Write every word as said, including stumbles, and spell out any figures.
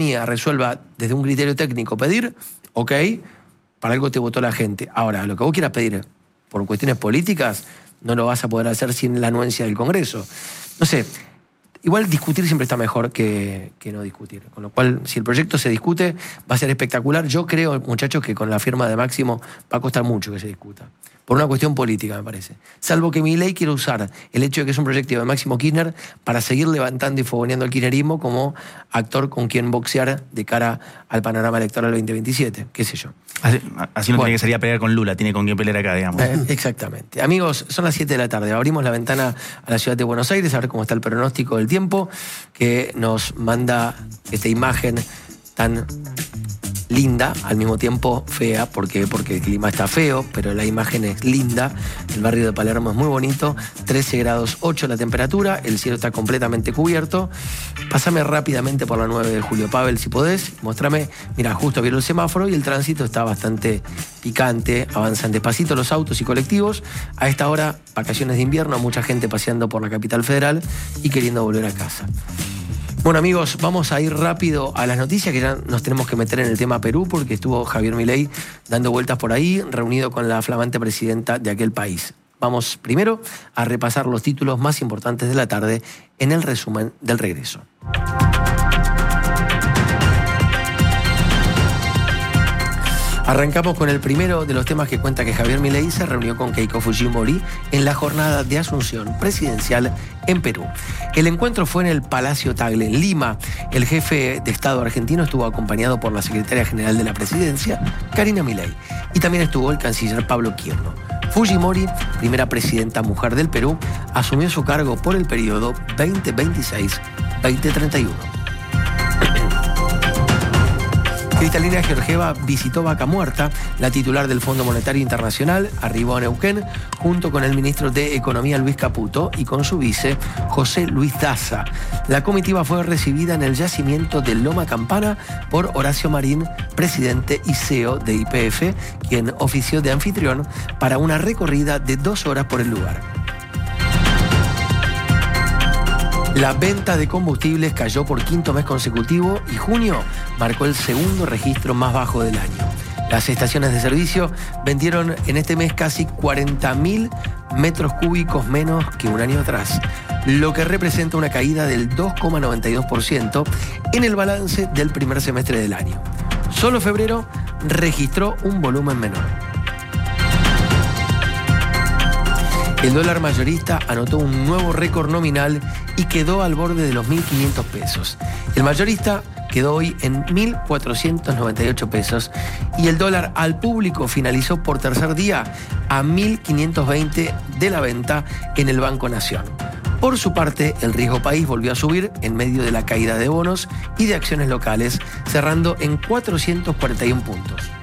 resuelva desde un criterio técnico pedir, ok, para algo te votó la gente. Ahora, lo que vos quieras pedir por cuestiones políticas, no lo vas a poder hacer sin la anuencia del Congreso. No sé, igual discutir siempre está mejor que, que no discutir. Con lo cual, si el proyecto se discute, va a ser espectacular. Yo creo, muchachos, que con la firma de Máximo va a costar mucho que se discuta. Por una cuestión política, me parece. Salvo que Milei quiera usar el hecho de que es un proyecto de Máximo Kirchner para seguir levantando y fogoneando el kirchnerismo como actor con quien boxear de cara al panorama electoral veinte veintisiete, qué sé yo. Así, así no Bueno. tiene que salir a pelear con Lula, tiene con quién pelear acá, digamos. Eh, exactamente. Amigos, son las siete de la tarde. Abrimos la ventana a la ciudad de Buenos Aires a ver cómo está el pronóstico del tiempo que nos manda esta imagen tan linda, al mismo tiempo fea, porque, porque el clima está feo, pero la imagen es linda. El barrio de Palermo es muy bonito, trece grados ocho la temperatura, el cielo está completamente cubierto. Pásame rápidamente por la nueve de Julio Pavel, si podés, mostrame. Mira, justo vieron el semáforo y el tránsito está bastante picante, avanzan despacito los autos y colectivos. A esta hora, vacaciones de invierno, mucha gente paseando por la capital federal y queriendo volver a casa. Bueno, amigos, vamos a ir rápido a las noticias, que ya nos tenemos que meter en el tema Perú, porque estuvo Javier Milei dando vueltas por ahí, reunido con la flamante presidenta de aquel país. Vamos primero a repasar los títulos más importantes de la tarde en el resumen del regreso. Arrancamos con el primero de los temas que cuenta que Javier Milei se reunió con Keiko Fujimori en la jornada de asunción presidencial en Perú. El encuentro fue en el Palacio Tagle, en Lima. El jefe de Estado argentino estuvo acompañado por la secretaria general de la presidencia, Karina Milei, y también estuvo el canciller Pablo Quirno. Fujimori, primera presidenta mujer del Perú, asumió su cargo por el periodo veinte veintiséis a veinte treinta y uno. Cristalina Georgieva visitó Vaca Muerta. La titular del Fondo Monetario Internacional arribó a Neuquén junto con el ministro de Economía Luis Caputo y con su vice José Luis Daza. La comitiva fue recibida en el yacimiento de Loma Campana por Horacio Marín, presidente y C E O de Y P F, quien ofició de anfitrión para una recorrida de dos horas por el lugar. La venta de combustibles cayó por quinto mes consecutivo y junio marcó el segundo registro más bajo del año. Las estaciones de servicio vendieron en este mes casi cuarenta mil metros cúbicos menos que un año atrás, lo que representa una caída del dos coma noventa y dos por ciento en el balance del primer semestre del año. Solo febrero registró un volumen menor. El dólar mayorista anotó un nuevo récord nominal y quedó al borde de los mil quinientos pesos. El mayorista quedó hoy en mil cuatrocientos noventa y ocho pesos y el dólar al público finalizó por tercer día a mil quinientos veinte de la venta en el Banco Nación. Por su parte, el riesgo país volvió a subir en medio de la caída de bonos y de acciones locales, cerrando en cuatrocientos cuarenta y uno puntos.